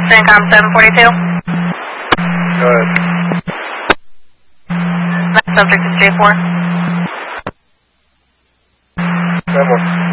CENTCOM 742. Go ahead. Subject is J4. 7.